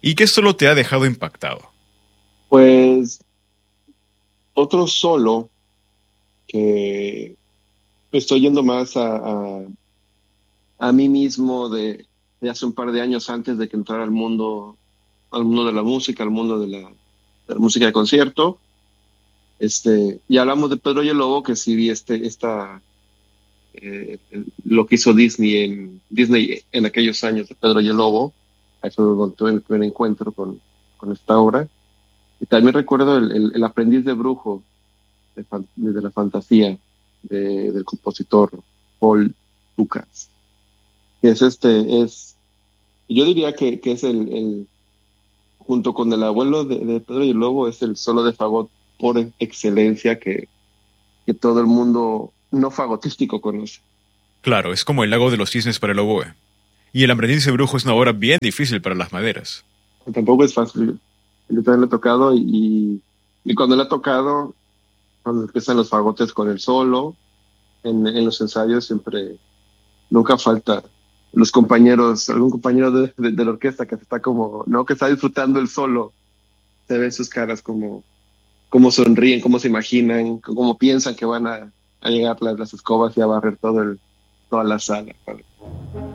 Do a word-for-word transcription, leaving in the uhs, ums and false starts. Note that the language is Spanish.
¿Y qué solo te ha dejado impactado? Pues otro solo que estoy yendo más a, a, a mí mismo de, de hace un par de años antes de que entrara al mundo, al mundo de la música, al mundo de la, de la música de concierto. Este, y hablamos de Pedro y el Lobo, que sí vi este, esta, eh, lo que hizo Disney en, Disney en aquellos años de Pedro y el Lobo. Ahí fue donde tuve mi primer encuentro con, con esta obra. Y también recuerdo el, el, el aprendiz de brujo de, fan- de la fantasía de- del compositor Paul Lucas, que es este, es, yo diría que, que es el, el, junto con el abuelo de, de Pedro y el Lobo, es el solo de fagot por excelencia que, que todo el mundo no fagotístico conoce. Claro, es como el lago de los cisnes para el oboe. Y el aprendiz de brujo es una obra bien difícil para las maderas. Tampoco es fácil. Yo también lo he tocado y, y cuando lo he tocado, cuando empiezan los fagotes con el solo, en, en los ensayos siempre, nunca falta los compañeros, algún compañero de, de, de la orquesta que está como, no, que está disfrutando el solo, se ven sus caras como, cómo sonríen, cómo se imaginan, cómo piensan que van a, a llegar las, las escobas y a barrer todo el, toda la sala.